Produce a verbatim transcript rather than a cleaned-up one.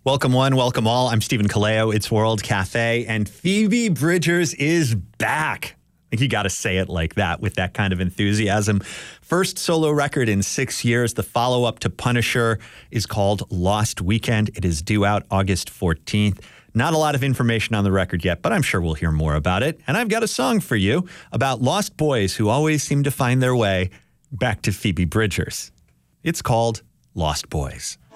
Welcome one, welcome all. I'm Stephen Kaleo. It's World Cafe, and Phoebe Bridgers is back. You got to say it like that with that kind of enthusiasm. First solo record in six years. The follow-up to Punisher is called Lost Weekend. It is due out August fourteenth. Not a lot of information on the record yet, but I'm sure we'll hear more about it. And I've got a song for you about lost boys who always seem to find their way back to Phoebe Bridgers. It's called Lost Boys.